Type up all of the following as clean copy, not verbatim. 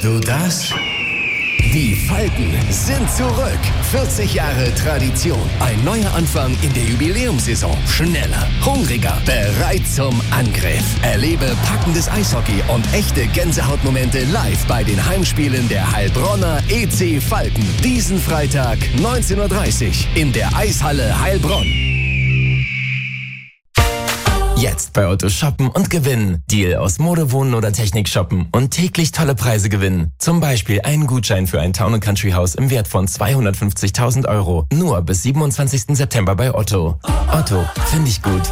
du das? Die Falken sind zurück. 40 Jahre Tradition. Ein neuer Anfang in der Jubiläumssaison. Schneller, hungriger, bereit zum Angriff. Erlebe packendes Eishockey und echte Gänsehautmomente live bei den Heimspielen der Heilbronner EC Falken. Diesen Freitag 19:30 Uhr in der Eishalle Heilbronn. Jetzt bei Otto shoppen und gewinnen. Deal aus Mode, Wohnen oder Technik shoppen und täglich tolle Preise gewinnen. Zum Beispiel einen Gutschein für ein Town & Country Haus im Wert von 250.000 €. Nur bis 27. September bei Otto. Otto, finde ich gut.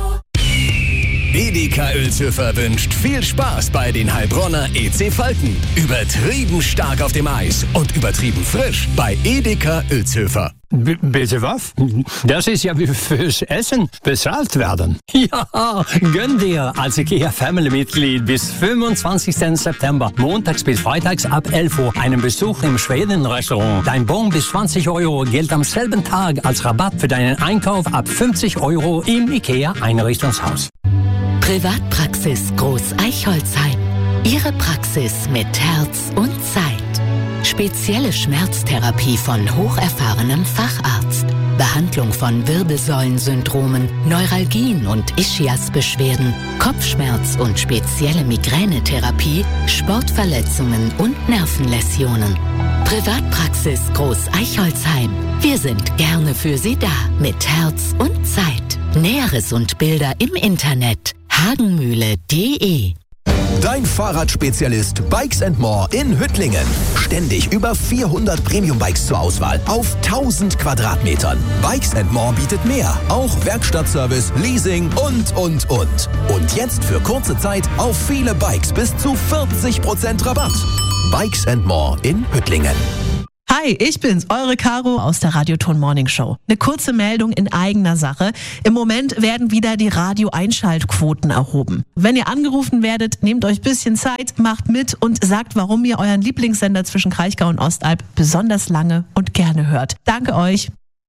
Edeka Oelzhöfer wünscht viel Spaß bei den Heilbronner EC Falken. Übertrieben stark auf dem Eis und übertrieben frisch bei Edeka Oelzhöfer. Bitte was? Das ist ja wie fürs Essen bezahlt werden. Ja, gönn dir als IKEA-Family-Mitglied bis 25. September, montags bis freitags ab 11 Uhr, einen Besuch im Schweden-Restaurant. Dein Bon bis 20 € gilt am selben Tag als Rabatt für deinen Einkauf ab 50 € im IKEA-Einrichtungshaus. Privatpraxis Groß Eichholzheim. Ihre Praxis mit Herz und Zeit. Spezielle Schmerztherapie von hocherfahrenem Facharzt. Behandlung von Wirbelsäulensyndromen, Neuralgien und Ischiasbeschwerden, Kopfschmerz und spezielle Migränetherapie, Sportverletzungen und Nervenläsionen. Privatpraxis Groß Eichholzheim. Wir sind gerne für Sie da mit Herz und Zeit. Näheres und Bilder im Internet hagenmühle.de. Dein Fahrradspezialist Bikes & More in Hüttlingen. Ständig über 400 Premium-Bikes zur Auswahl auf 1000 Quadratmetern. Bikes & More bietet mehr. Auch Werkstattservice, Leasing und. Und jetzt für kurze Zeit auf viele Bikes bis zu 40% Rabatt. Bikes & More in Hüttlingen. Hi, ich bin's, eure Caro aus der Radioton Morning Show. Eine kurze Meldung in eigener Sache. Im Moment werden wieder die Radio-Einschaltquoten erhoben. Wenn ihr angerufen werdet, nehmt euch ein bisschen Zeit, macht mit und sagt, warum ihr euren Lieblingssender zwischen Kraichgau und Ostalb besonders lange und gerne hört. Danke euch.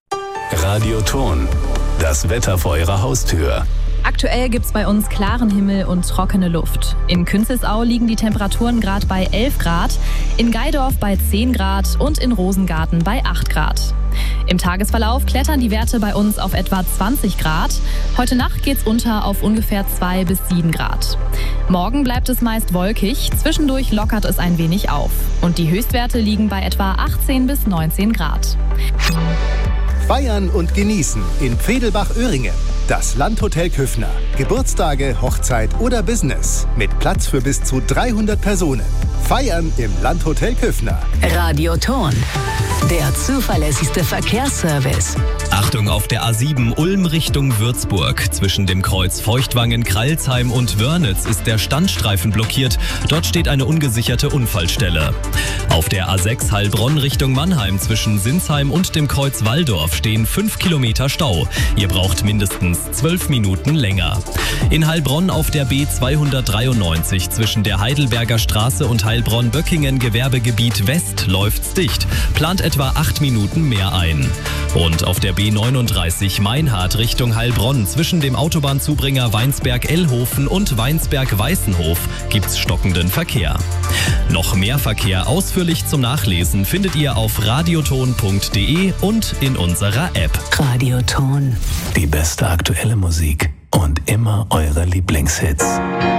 Radioton, das Wetter vor eurer Haustür. Aktuell gibt's bei uns klaren Himmel und trockene Luft. In Künzelsau liegen die Temperaturen gerade bei 11 Grad, in Geidorf bei 10 Grad und in Rosengarten bei 8 Grad. Im Tagesverlauf klettern die Werte bei uns auf etwa 20 Grad. Heute Nacht geht's unter auf ungefähr 2 bis 7 Grad. Morgen bleibt es meist wolkig, zwischendurch lockert es ein wenig auf. Und die Höchstwerte liegen bei etwa 18 bis 19 Grad. Feiern und genießen in Pfedelbach-Öhringen. Das Landhotel Küffner. Geburtstage, Hochzeit oder Business. Mit Platz für bis zu 300 Personen. Feiern im Landhotel Küffner. Radioton. Der zuverlässigste Verkehrsservice. Achtung auf der A7 Ulm Richtung Würzburg. Zwischen dem Kreuz Feuchtwangen, Kralsheim und Wörnitz ist der Standstreifen blockiert. Dort steht eine ungesicherte Unfallstelle. Auf der A6 Heilbronn Richtung Mannheim zwischen Sinsheim und dem Kreuz Walldorf stehen 5 Kilometer Stau. Ihr braucht mindestens 12 Minuten länger. In Heilbronn auf der B293 zwischen der Heidelberger Straße und Heilbronn-Böckingen Gewerbegebiet West läuft's dicht. Plant etwa 8 Minuten mehr ein. Und auf der B39 Meinhard Richtung Heilbronn zwischen dem Autobahnzubringer Weinsberg-Ellhofen und Weinsberg-Weißenhof gibt's stockenden Verkehr. Noch mehr Verkehr ausführlich zum Nachlesen findet ihr auf radioton.de und in unserer App. Radioton. Die beste aktuelle Musik und immer eure Lieblingshits.